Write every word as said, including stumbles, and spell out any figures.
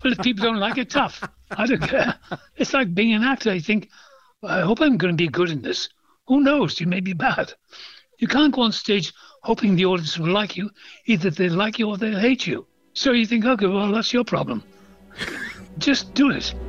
Well, if people don't like it, tough. I don't care. It's like being an actor. I think, I hope I'm going to be good in this. Who knows? You may be bad. You can't go on stage hoping the audience will like you. Either they like you or they'll hate you. So you think, okay, well, that's your problem. Just do it.